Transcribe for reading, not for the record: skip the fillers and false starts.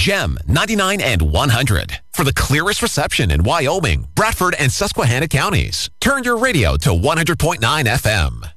Gem 99 and 100. For the clearest reception in Wyoming, Bradford, and Susquehanna counties. Turn your radio to 100.9 FM.